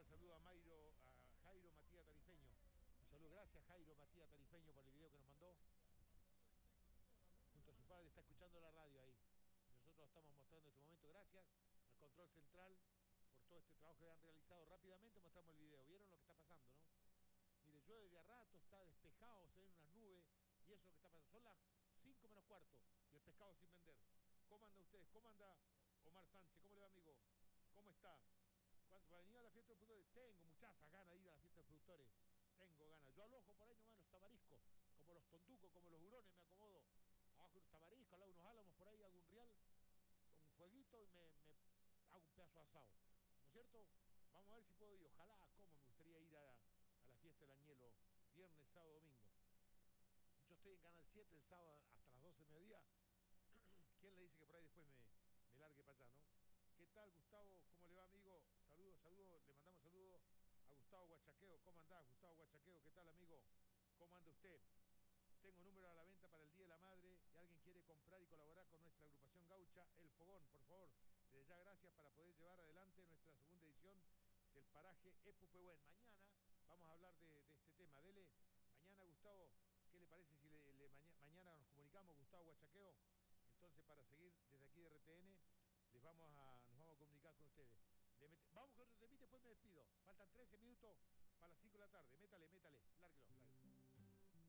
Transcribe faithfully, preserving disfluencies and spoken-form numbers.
saludo a Mayro, a Jairo Matías Tarifeño. Un saludo, gracias Jairo Matías Tarifeño por el video que nos mandó. Junto a su padre está escuchando la radio ahí. Nosotros estamos mostrando en este momento, gracias al control central por todo este trabajo que han realizado. Rápidamente mostramos el video. ¿Vieron lo que está pasando, no? Mire, llueve de a rato, está despejado, se ven unas nubes y eso es lo que está pasando. Son las cinco menos cuarto y el pescado sin vender. ¿Cómo anda ustedes? ¿Cómo anda Omar Sánchez? ¿Cómo le va, amigo? ¿Cómo está? ¿Cuánto va a venir a la fiesta de los productores? Tengo muchas ganas de ir a la fiesta de los productores. Tengo ganas. Yo alojo por ahí nomás los tamariscos, como los tonducos, como los hurones, me acomodo. Abajo unos tamariscos, al lado unos álamos, por ahí hago un real, un fueguito y me, me hago un pedazo de asado. ¿No es cierto? Vamos a ver si puedo ir. Ojalá, cómo me gustaría ir a, a la fiesta del añelo, viernes, sábado, domingo. Yo estoy en Canal siete el sábado hasta las doce de mediodía. ¿Quién le dice que por ahí después me, me largue para allá, no? ¿Qué tal, Gustavo? ¿Cómo le va, amigo? Saludos, saludos. Le mandamos saludos a Gustavo Guachaqueo. ¿Cómo andás, Gustavo Guachaqueo? ¿Qué tal, amigo? ¿Cómo anda usted? Tengo número a la venta para el Día de la Madre y alguien quiere comprar y colaborar con nuestra agrupación gaucha El Fogón, por favor. Desde ya gracias para poder llevar adelante nuestra segunda edición del paraje Epupehuen. Mañana vamos a hablar de, de este tema. Dele, mañana, Gustavo, ¿qué le parece si le, le, maña, mañana nos comunicamos, Gustavo Guachaqueo? Entonces, para seguir desde aquí de R T N, les vamos a, nos vamos a comunicar con ustedes. Le met, vamos con otro temita, después me despido. Faltan trece minutos para las cinco de la tarde. Métale, métale.